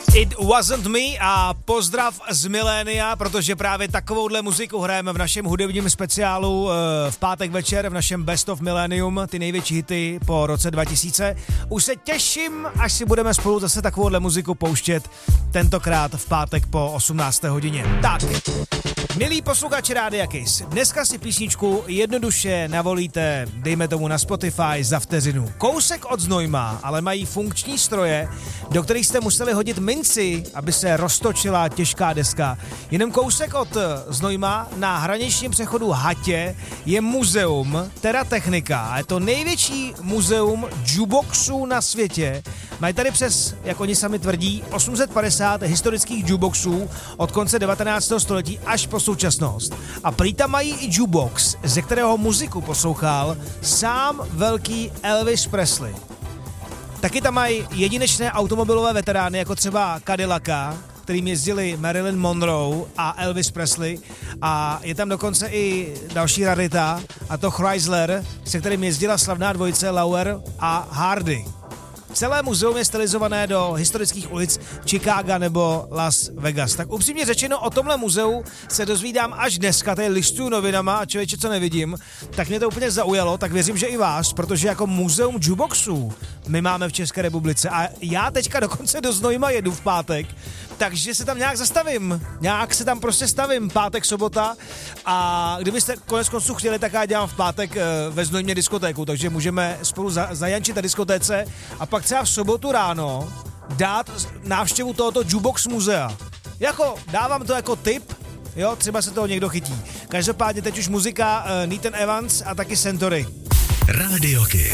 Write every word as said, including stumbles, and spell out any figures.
It Wasn't Me a pozdrav z milénia, protože právě takovouhle muziku hrajeme v našem hudebním speciálu v pátek večer, v našem Best of Millennium, ty největší hity po roce dva tisíce. Už se těším, až si budeme spolu zase takovouhle muziku pouštět, tentokrát v pátek po osmnácté hodině. Tak, milí posluchači Rádia Kiss, dneska si písničku jednoduše navolíte, dejme tomu na Spotify za vteřinu. Kousek od Znojma, ale mají funkční stroje, do kterých jste museli hodit minci, aby se roztočila těžká deska. Jenom kousek od Znojma na hraničním přechodu Hatě je muzeum Teratechnika. A je to největší muzeum jukeboxů na světě. Mají tady přes, jak oni sami tvrdí, osm set padesát historických jukeboxů od konce devatenáctého století až po současnost. A prý tam mají i jukebox, ze kterého muziku poslouchal sám velký Elvis Presley. Taky tam mají jedinečné automobilové veterány, jako třeba Cadillaca, kterým jezdili Marilyn Monroe a Elvis Presley. A je tam dokonce i další rarita, a to Chrysler, se kterým jezdila slavná dvojice Lauer a Hardy. Celé muzeum je stylizované do historických ulic Chicaga nebo Las Vegas. Tak upřímně řečeno, o tomhle muzeu se dozvídám až dneska, tady listuju novinama a člověče, co nevidím, tak mě to úplně zaujalo, tak věřím, že i vás, protože jako muzeum jukeboxů my máme v České republice a já teďka dokonce do Znojma jedu v pátek, takže se tam nějak zastavím, nějak se tam prostě stavím, pátek, sobota, a kdybyste konec konců chtěli, tak já dělám v pátek ve Znojmě diskotéku, takže můžeme spolu za, zajančit na diskotéce a pak třeba v sobotu ráno dát návštěvu tohoto jukebox muzea. Jako, dávám to jako tip, jo, třeba se toho někdo chytí. Každopádně teď už muzika uh, Nathan Evans a taky Century. Radio Kiss.